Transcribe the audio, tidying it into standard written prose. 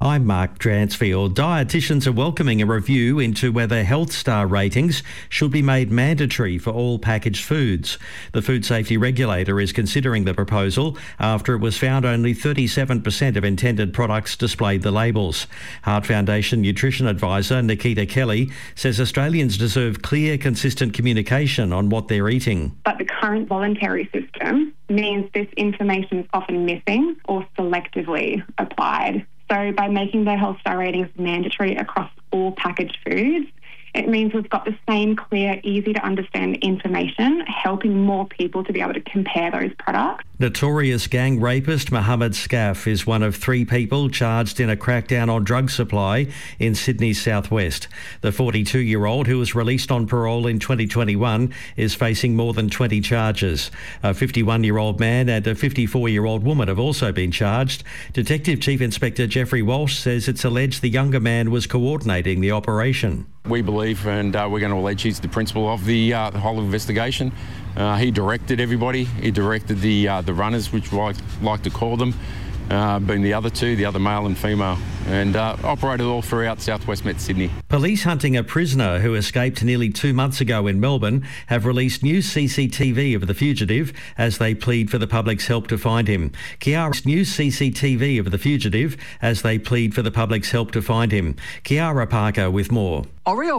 I'm Mark Dransfield. Dietitians are welcoming a review into whether Health Star ratings should be made mandatory for all packaged foods. The Food Safety Regulator is considering the proposal after it was found only 37% of intended products displayed the labels. Heart Foundation Nutrition Advisor Nikita Kelly says Australians deserve clear, consistent communication on what they're eating. But the current voluntary system means this information is often missing or selectively applied. So by making the Health Star ratings mandatory across all packaged foods, it means we've got the same clear, easy to understand information, helping more people to be able to compare those products. Notorious gang rapist Mohammed Skaf is one of 3 people charged in a crackdown on drug supply in Sydney's southwest. The 42-year-old, who was released on parole in 2021, is facing more than 20 charges. A 51-year-old man and a 54-year-old woman have also been charged. Detective Chief Inspector Jeffrey Walsh says it's alleged the younger man was coordinating the operation. We believe, and we're going to allege he's the principal of the whole investigation. He directed everybody. He directed the runners, which we like to call them, being the other 2, the other male and female, and operated all throughout southwest Met Sydney. Police hunting a prisoner who escaped nearly 2 months ago in Melbourne have released new CCTV of the fugitive as they plead for the public's help to find him. Kiara's new CCTV of the fugitive as they plead for the public's help to find him. Kiara Parker with more. Oreo